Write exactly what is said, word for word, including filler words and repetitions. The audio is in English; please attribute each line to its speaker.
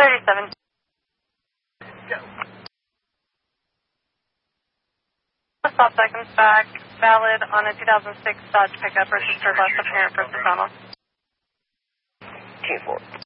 Speaker 1: thirty-seven.
Speaker 2: Go.
Speaker 1: Stop seconds back, valid on a two thousand six Dodge pickup registered less apparent for Donald.
Speaker 2: K four.